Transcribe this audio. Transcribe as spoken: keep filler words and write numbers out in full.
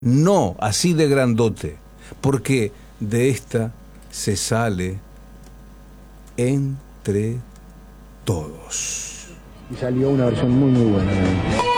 no así de grandote, porque de esta se sale entre todos. Y salió una versión muy muy buena también.